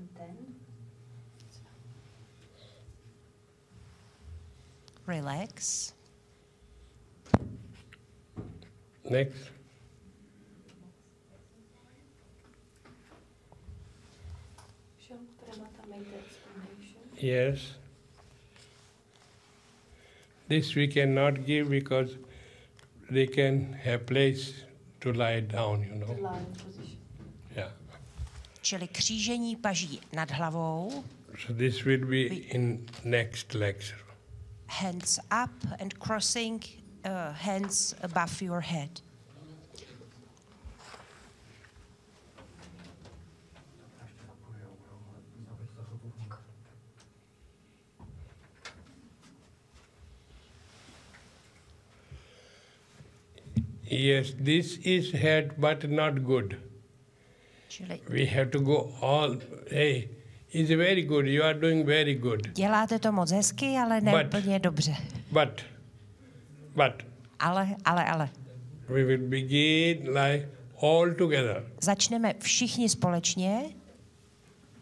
Relax. Next. Yes. This we cannot give because they can have place to lie down, you know. Yeah. Čili křížení paží nad hlavou. So this will be in next lecture. Hands up and crossing hands above your head. Yes, this is head, but not good. We have to go all. Hey, it's very good. You are doing very good. Děláte to moc hezky, ale ne úplně dobře. But. Ale. We will begin like all together. Začneme všichni společně.